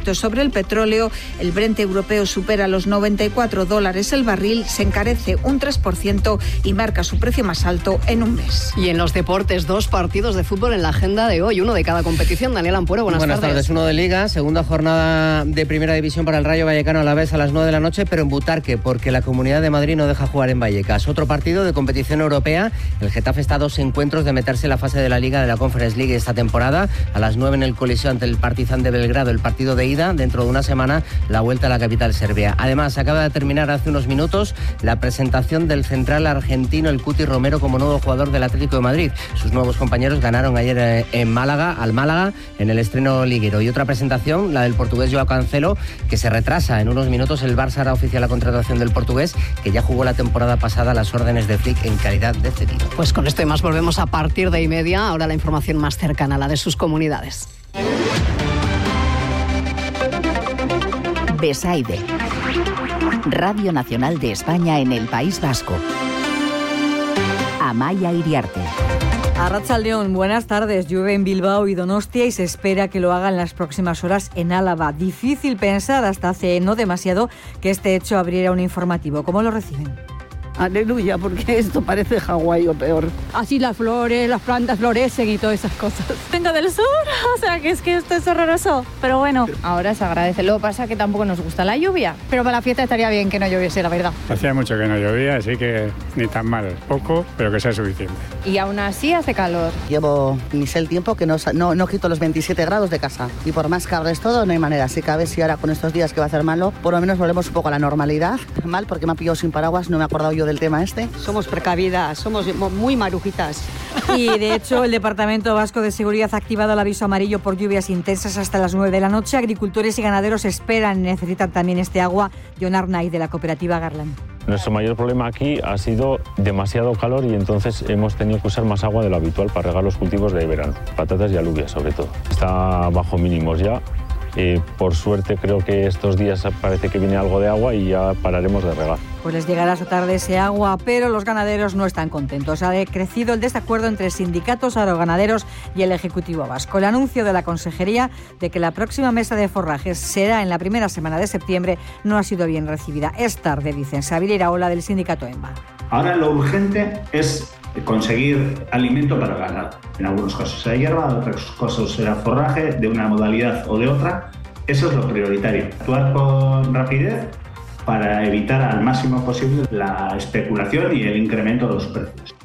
efectos sobre el petróleo. El Brent europeo supera los $94 el barril, se encarece un 3% y marca su precio más alto en un mes. Y en los deportes, 2 partidos de fútbol en la agenda de hoy, uno de cada competición. Daniel Ampuero, buenas tardes. Uno de Liga, segunda jornada de Primera División para el Rayo Vallecano Alavés a las 9 de la noche, pero en Butarque, porque la Comunidad de Madrid no deja jugar en Vallecas. Otro partido de competición europea, el Getafe está a 2 encuentros de meterse en la fase de la Liga de la Conference League esta temporada. A las 9 en el Coliseo ante el Partizan de Belgrado, el partido de ida. Dentro de una semana, la vuelta a la capital serbia. Además, acaba de terminar hace unos minutos la presentación del central argentino, el Cuti Romero, como nuevo jugador del Atlético de Madrid. Sus nuevos compañeros ganaron ayer en Málaga, en el estreno liguero. Y otra presentación, la del portugués Joao Cancelo, que se retrasa en unos minutos. El Barça hará oficial la contratación del portugués, que ya jugó la temporada pasada a las órdenes de Flick en calidad de cedido. Pues con esto y más volvemos a partir de 1:30. Ahora la información más cercana, la de sus comunidades. Besaide, Radio Nacional de España en el País Vasco. Amaia Iriarte. Arratsaldeon, buenas tardes. Llueve en Bilbao y Donostia y se espera que lo haga en las próximas horas en Álava. Difícil pensar hasta hace no demasiado que este hecho abriera un informativo. ¿Cómo lo reciben? Aleluya, porque esto parece Hawái o peor. Así las flores, las plantas florecen y todas esas cosas. Vengo del sur, o sea que es que esto es horroroso. Pero bueno, ahora se agradece. Lo que pasa es que tampoco nos gusta la lluvia. Pero para la fiesta estaría bien que no lloviese, la verdad. Hacía mucho que no llovía, así que ni tan mal. Poco, pero que sea suficiente. Y aún así hace calor. Llevo ni sé el tiempo que no quito los 27 grados de casa. Y por más que hables todo, no hay manera. Así que a ver si ahora con estos días que va a hacer malo, por lo menos volvemos un poco a la normalidad. Mal, porque me ha pillado sin paraguas, no me he acordado yo del tema este. Somos precavidas, somos muy marujitas. Y de hecho el Departamento Vasco de Seguridad ha activado el aviso amarillo por lluvias intensas hasta las 9 de la noche. Agricultores y ganaderos esperan y necesitan también este agua. Jon Arnaiz, de la cooperativa Garland. Nuestro mayor problema aquí ha sido demasiado calor y entonces hemos tenido que usar más agua de lo habitual para regar los cultivos de verano, patatas y alubias sobre todo. Está bajo mínimos ya. Por suerte creo que estos días parece que viene algo de agua y ya pararemos de regar. Pues les llegará esta tarde ese agua, pero los ganaderos no están contentos. Ha crecido el desacuerdo entre sindicatos agroganaderos y el Ejecutivo Vasco. El anuncio de la Consejería de que la próxima mesa de forrajes será en la primera semana de septiembre no ha sido bien recibida. Es tarde, dicen. Xabier Iraola, del sindicato EMBA. Ahora lo urgente es conseguir alimento para el ganado. En algunos casos será hierba, en otros casos será forraje, de una modalidad o de otra. Eso es lo prioritario. Actuar con rapidez para evitar al máximo posible la especulación y el incremento de los precios.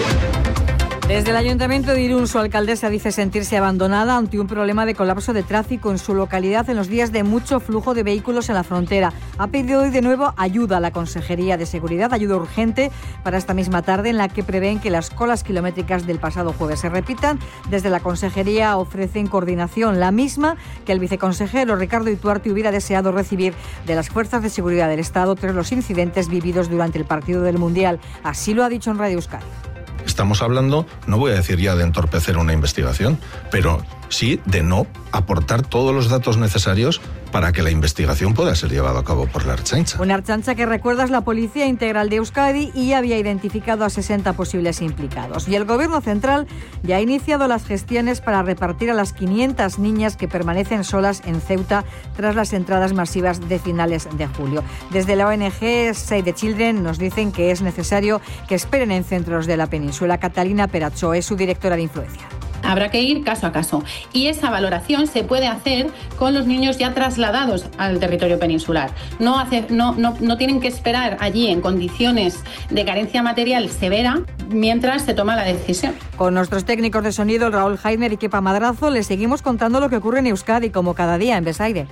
Desde el Ayuntamiento de Irún, su alcaldesa dice sentirse abandonada ante un problema de colapso de tráfico en su localidad en los días de mucho flujo de vehículos en la frontera. Ha pedido hoy de nuevo ayuda a la Consejería de Seguridad, ayuda urgente para esta misma tarde, en la que prevén que las colas kilométricas del pasado jueves se repitan. Desde la Consejería ofrecen coordinación, la misma que el viceconsejero Ricardo Ituarte hubiera deseado recibir de las fuerzas de seguridad del Estado tras los incidentes vividos durante el partido del Mundial. Así lo ha dicho en Radio Euskadi. Estamos hablando, no voy a decir ya de entorpecer una investigación, pero sí de no aportar todos los datos necesarios para que la investigación pueda ser llevada a cabo por la Ertzaintza. Una Ertzaintza que, recuerda, es la Policía Integral de Euskadi y había identificado a 60 posibles implicados. Y el Gobierno Central ya ha iniciado las gestiones para repartir a las 500 niñas que permanecen solas en Ceuta tras las entradas masivas de finales de julio. Desde la ONG Save the Children nos dicen que es necesario que esperen en centros de la península. Catalina Peracho es su directora de Influencia. Habrá que ir caso a caso y esa valoración se puede hacer con los niños ya trasladados al territorio peninsular. No tienen que esperar allí en condiciones de carencia material severa mientras se toma la decisión. Con nuestros técnicos de sonido, Raúl Jaime y Kepa Madrazo, les seguimos contando lo que ocurre en Euskadi, como cada día en Besaide.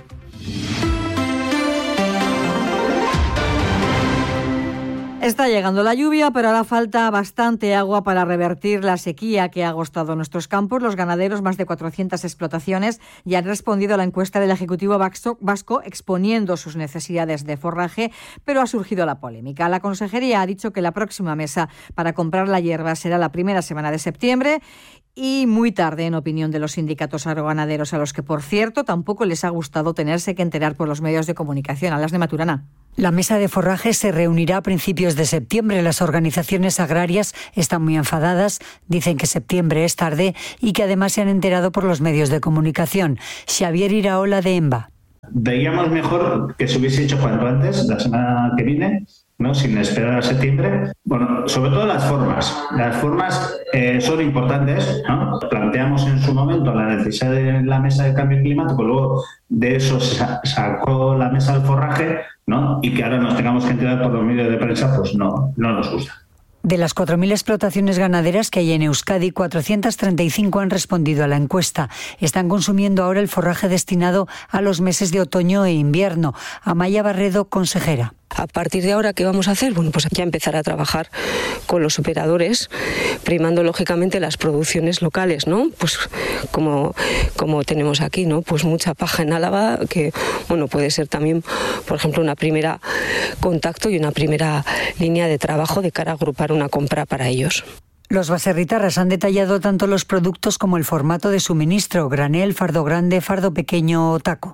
Está llegando la lluvia, pero ahora falta bastante agua para revertir la sequía que ha agostado nuestros campos. Los ganaderos, más de 400 explotaciones, ya han respondido a la encuesta del Ejecutivo Vasco exponiendo sus necesidades de forraje, pero ha surgido la polémica. La Consejería ha dicho que la próxima mesa para comprar la hierba será la primera semana de septiembre y muy tarde, en opinión de los sindicatos agroganaderos, a los que, por cierto, tampoco les ha gustado tenerse que enterar por los medios de comunicación. Alas de Maturana. La mesa de forraje se reunirá a principios de septiembre. Las organizaciones agrarias están muy enfadadas, dicen que septiembre es tarde y que además se han enterado por los medios de comunicación. Xabier Iraola, de EMBA. Veíamos mejor que se hubiese hecho cuanto antes, la semana que viene, ¿no? Sin esperar a septiembre. Bueno, sobre todo las formas. Las formas son importantes, ¿no? Planteamos en su momento la necesidad de la mesa de cambio climático, luego de eso se sacó la mesa del forraje, ¿no? Y que ahora nos tengamos que enterar por los medios de prensa, pues no nos gusta. De las 4.000 explotaciones ganaderas que hay en Euskadi, 435 han respondido a la encuesta. Están consumiendo ahora el forraje destinado a los meses de otoño e invierno. Amaya Barredo, consejera. A partir de ahora, ¿qué vamos a hacer? Bueno, pues ya empezar a trabajar con los operadores, primando lógicamente las producciones locales, ¿no? Pues como tenemos aquí, ¿no? Pues mucha paja en Álava, que bueno, puede ser también, por ejemplo, una primera contacto y una primera línea de trabajo de cara a agrupar una compra para ellos. Los baserritarras han detallado tanto los productos como el formato de suministro: granel, fardo grande, fardo pequeño o taco.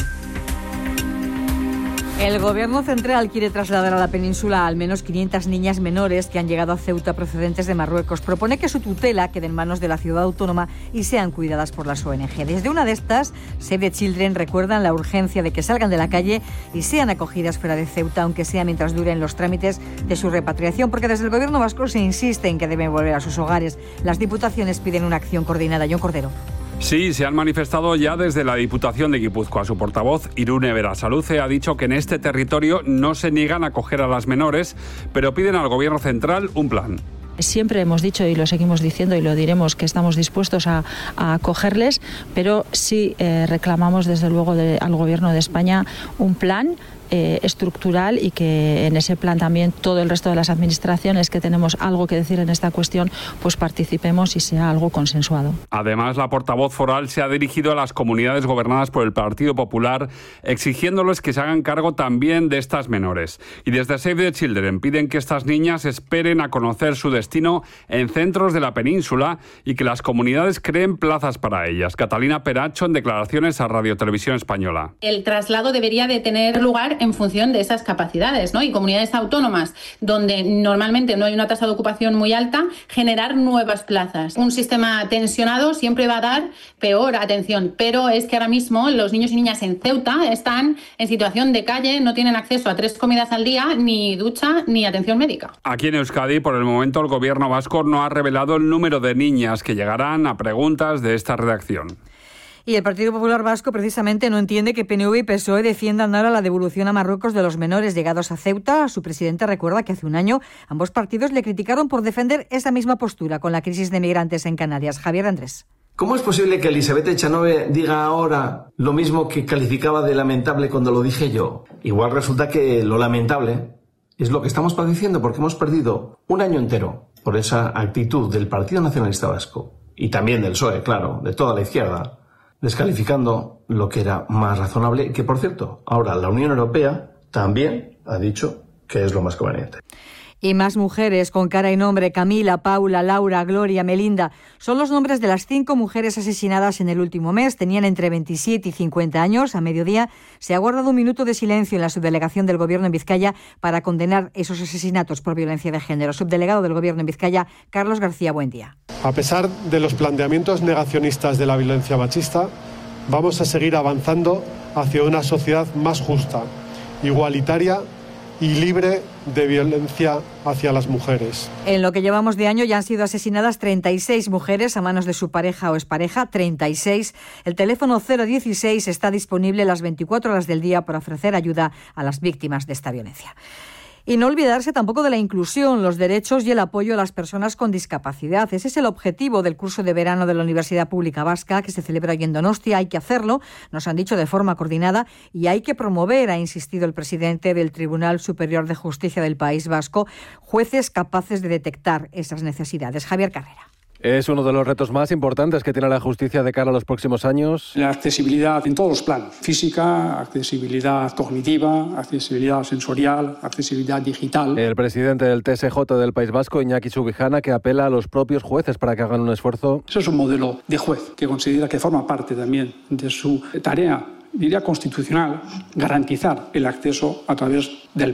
El Gobierno central quiere trasladar a la península a al menos 500 niñas menores que han llegado a Ceuta procedentes de Marruecos. Propone que su tutela quede en manos de la ciudad autónoma y sean cuidadas por las ONG. Desde una de estas, Save the Children recuerdan la urgencia de que salgan de la calle y sean acogidas fuera de Ceuta, aunque sea mientras duren los trámites de su repatriación, porque desde el Gobierno vasco se insiste en que deben volver a sus hogares. Las diputaciones piden una acción coordinada. John Cordero. Sí, se han manifestado ya desde la Diputación de Guipúzcoa. Su portavoz, Irune Berasaluce, ha dicho que en este territorio no se niegan a acoger a las menores, pero piden al Gobierno central un plan. Siempre hemos dicho y lo seguimos diciendo y lo diremos que estamos dispuestos a acogerles, pero sí reclamamos desde luego al Gobierno de España un plan estructural y que en ese plan también todo el resto de las administraciones que tenemos algo que decir en esta cuestión pues participemos y sea algo consensuado. Además, la portavoz foral se ha dirigido a las comunidades gobernadas por el Partido Popular exigiéndoles que se hagan cargo también de estas menores. Y desde Save the Children piden que estas niñas esperen a conocer su destino en centros de la península y que las comunidades creen plazas para ellas. Catalina Peracho en declaraciones a Radio Televisión Española. El traslado debería de tener lugar en función de esas capacidades, ¿no? Y comunidades autónomas donde normalmente no hay una tasa de ocupación muy alta, generar nuevas plazas. Un sistema tensionado siempre va a dar peor atención, pero es que ahora mismo los niños y niñas en Ceuta están en situación de calle, no tienen acceso a 3 comidas al día, ni ducha, ni atención médica. Aquí en Euskadi, por el momento, el Gobierno vasco no ha revelado el número de niñas que llegarán a preguntas de esta redacción. Y el Partido Popular Vasco precisamente no entiende que PNV y PSOE defiendan ahora la devolución a Marruecos de los menores llegados a Ceuta. Su presidente recuerda que hace un año ambos partidos le criticaron por defender esa misma postura con la crisis de migrantes en Canarias. Javier Andrés. ¿Cómo es posible que Elisabeth Echanove diga ahora lo mismo que calificaba de lamentable cuando lo dije yo? Igual resulta que lo lamentable es lo que estamos padeciendo porque hemos perdido un año entero por esa actitud del Partido Nacionalista Vasco y también del PSOE, claro, de toda la izquierda, descalificando lo que era más razonable y que, por cierto, ahora la Unión Europea también ha dicho que es lo más conveniente. Y más mujeres con cara y nombre: Camila, Paula, Laura, Gloria, Melinda. Son los nombres de las 5 mujeres asesinadas en el último mes. Tenían entre 27 y 50 años. A mediodía se ha guardado un minuto de silencio en la subdelegación del Gobierno en Vizcaya para condenar esos asesinatos por violencia de género. Subdelegado del Gobierno en Vizcaya, Carlos García, buen día. A pesar de los planteamientos negacionistas de la violencia machista, vamos a seguir avanzando hacia una sociedad más justa, igualitaria y libre de violencia hacia las mujeres. En lo que llevamos de año ya han sido asesinadas 36 mujeres a manos de su pareja o expareja, 36. El teléfono 016 está disponible las 24 horas del día para ofrecer ayuda a las víctimas de esta violencia. Y no olvidarse tampoco de la inclusión, los derechos y el apoyo a las personas con discapacidad. Ese es el objetivo del curso de verano de la Universidad Pública Vasca, que se celebra hoy en Donostia. Hay que hacerlo, nos han dicho, de forma coordinada, y hay que promover, ha insistido el presidente del Tribunal Superior de Justicia del País Vasco, jueces capaces de detectar esas necesidades. Javier Carrera. Es uno de los retos más importantes que tiene la justicia de cara a los próximos años. La accesibilidad en todos los planos: física, accesibilidad cognitiva, accesibilidad sensorial, accesibilidad digital. El presidente del TSJ del País Vasco, Iñaki Subijana, que apela a los propios jueces para que hagan un esfuerzo. Eso es un modelo de juez que considera que forma parte también de su tarea, diría, constitucional, garantizar el acceso a través del ver,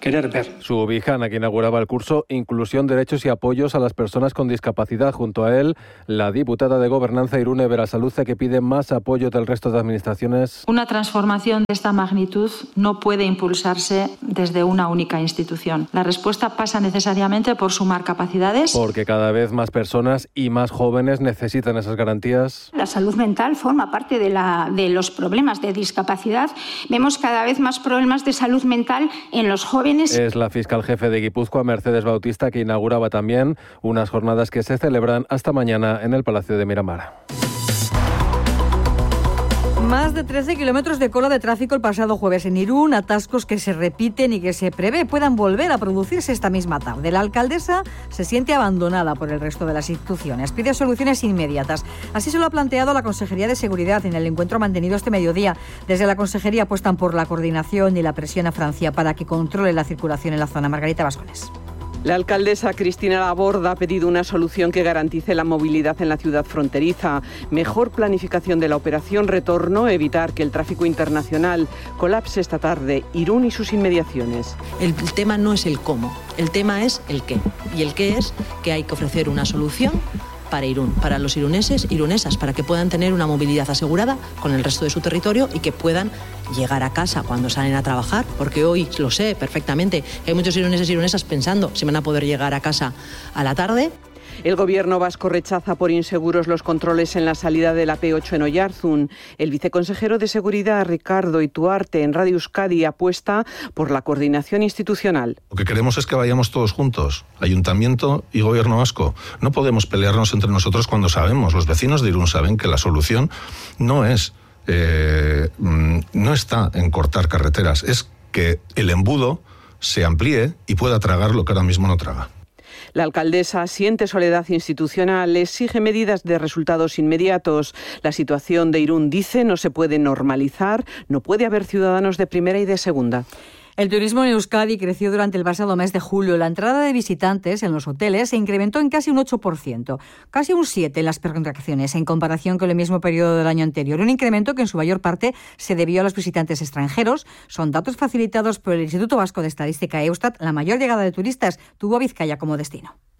querer ver. Subijana, que inauguraba el curso Inclusión, Derechos y Apoyos a las Personas con Discapacidad. Junto a él, la diputada de Gobernanza Irune Berasaluze, que pide más apoyo del resto de administraciones. Una transformación de esta magnitud no puede impulsarse desde una única institución. La respuesta pasa necesariamente por sumar capacidades. Porque cada vez más personas y más jóvenes necesitan esas garantías. La salud mental forma parte de los problemas de discapacidad. Vemos cada vez más problemas de salud mental en los jóvenes. Es la fiscal jefe de Guipúzcoa, Mercedes Bautista, que inauguraba también unas jornadas que se celebran hasta mañana en el Palacio de Miramar. Más de 13 kilómetros de cola de tráfico el pasado jueves en Irún, atascos que se repiten y que se prevé puedan volver a producirse esta misma tarde. La alcaldesa se siente abandonada por el resto de las instituciones, pide soluciones inmediatas. Así se lo ha planteado la Consejería de Seguridad en el encuentro mantenido este mediodía. Desde la Consejería apuestan por la coordinación y la presión a Francia para que controle la circulación en la zona. Margarita Vascones. La alcaldesa Cristina Laborde ha pedido una solución que garantice la movilidad en la ciudad fronteriza, mejor planificación de la operación retorno, evitar que el tráfico internacional colapse esta tarde, Irún y sus inmediaciones. El tema no es el cómo, el tema es el qué. Y el qué es que hay que ofrecer una solución para Irún, para los iruneses, irunesas, para que puedan tener una movilidad asegurada con el resto de su territorio y que puedan llegar a casa cuando salen a trabajar, porque hoy lo sé perfectamente, que hay muchos iruneses y irunesas pensando si van a poder llegar a casa a la tarde. El gobierno vasco rechaza por inseguros los controles en la salida de la P8 en Oyarzún. El viceconsejero de Seguridad, Ricardo Ituarte, en Radio Euskadi apuesta por la coordinación institucional. Lo que queremos es que vayamos todos juntos, Ayuntamiento y Gobierno vasco. No podemos pelearnos entre nosotros cuando sabemos, los vecinos de Irún saben que la solución no está en cortar carreteras, es que el embudo se amplíe y pueda tragar lo que ahora mismo no traga. La alcaldesa siente soledad institucional, exige medidas de resultados inmediatos. La situación de Irún, dice, no se puede normalizar, no puede haber ciudadanos de primera y de segunda. El turismo en Euskadi creció durante el pasado mes de julio. La entrada de visitantes en los hoteles se incrementó en casi un 8%, casi un 7% en las pernoctaciones, en comparación con el mismo periodo del año anterior. Un incremento que en su mayor parte se debió a los visitantes extranjeros. Son datos facilitados por el Instituto Vasco de Estadística Eustat. La mayor llegada de turistas tuvo a Vizcaya como destino.